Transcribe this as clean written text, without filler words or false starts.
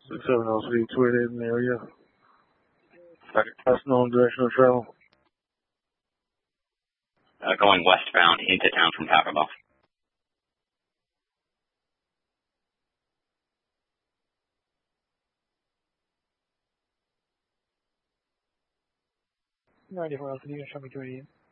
6703 288 in the area. That's known direction of travel. Going westbound into town from Taco Bell. 94 altitude, show me 288.